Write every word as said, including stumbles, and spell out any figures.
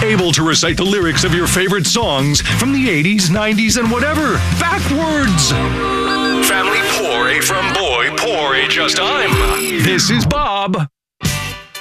able to recite the lyrics of your favorite songs from the eighties, nineties, and whatever, backwards. Family poor, a from boy, poor, a just I'm. This is Bob.